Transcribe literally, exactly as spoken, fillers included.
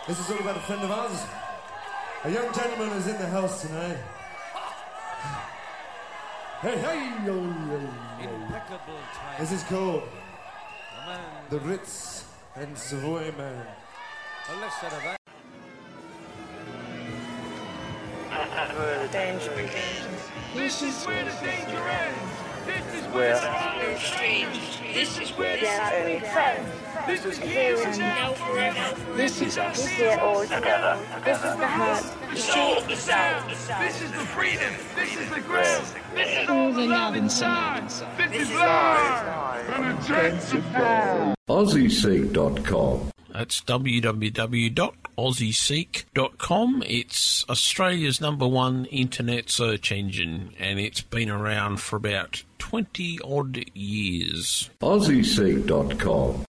This is all about a friend of ours. A young gentleman is in the house tonight. Hey, hey, yo, yo, yo. Impeccable time. This is called The man. The Ritz and Savoy Man. A lesson of that. Where the danger begins. This is where the danger ends. This is Where where the strange. This is where the only friends. This is here and now forever. This is us. This year all together. This is the heart. The soul of the sound. This is the freedom. This is the ground. This is all the love inside. This is live and intensified. Aussie Seek dot com. That's w w w dot aussie seek dot com. It's Australia's number one internet search engine, and it's been around for about twenty odd years. Aussie Seek dot com.